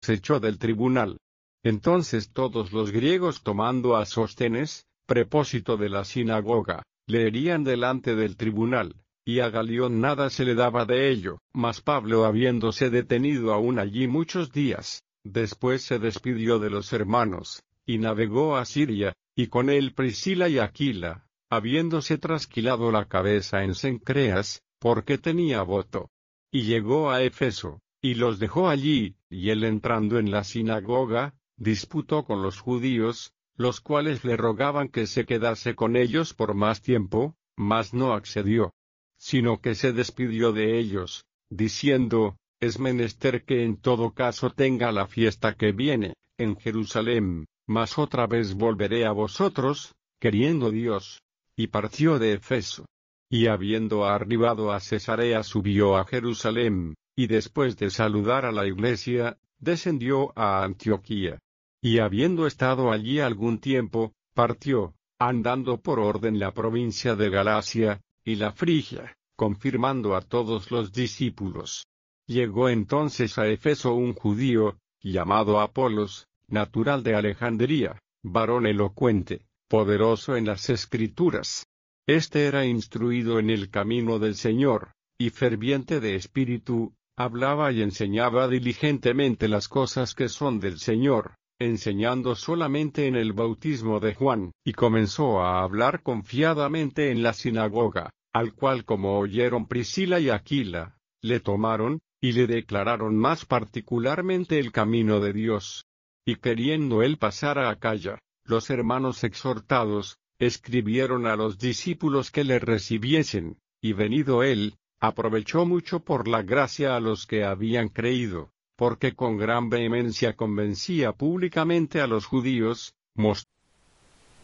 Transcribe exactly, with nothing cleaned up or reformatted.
se echó del tribunal. Entonces todos los griegos, tomando a Sóstenes, prepósito de la sinagoga, le herían delante del tribunal, y a Galión nada se le daba de ello. Mas Pablo, habiéndose detenido aún allí muchos días, después se despidió de los hermanos, y navegó a Siria, y con él Priscila y Aquila, habiéndose trasquilado la cabeza en Cencreas, porque tenía voto. Y llegó a Éfeso, y los dejó allí, y él, entrando en la sinagoga, disputó con los judíos, los cuales le rogaban que se quedase con ellos por más tiempo, mas no accedió, sino que se despidió de ellos, diciendo: es menester que en todo caso tenga la fiesta que viene en Jerusalén, mas otra vez volveré a vosotros, queriendo Dios. Y partió de Efeso. Y habiendo arribado a Cesarea, subió a Jerusalén, y después de saludar a la iglesia, descendió a Antioquía. Y habiendo estado allí algún tiempo, partió, andando por orden la provincia de Galacia, y la Frigia, confirmando a todos los discípulos. Llegó entonces a Éfeso un judío, llamado Apolos, natural de Alejandría, varón elocuente, poderoso en las Escrituras. Este era instruido en el camino del Señor, y ferviente de espíritu, hablaba y enseñaba diligentemente las cosas que son del Señor, enseñando solamente en el bautismo de Juan. Y comenzó a hablar confiadamente en la sinagoga, al cual, como oyeron Priscila y Aquila, le tomaron, y le declararon más particularmente el camino de Dios. Y queriendo él pasar a Acaya, los hermanos exhortados, escribieron a los discípulos que le recibiesen, y venido él, aprovechó mucho por la gracia a los que habían creído, porque con gran vehemencia convencía públicamente a los judíos, mostrando